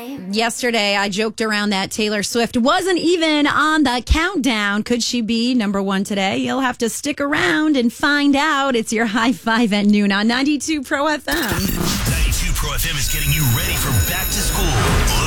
Yesterday, I joked around that Taylor Swift wasn't even on the countdown. Could she be number one today? You'll have to stick around and find out. It's your High Five at noon on 92 Pro FM. 92 Pro FM is getting you ready for back to school.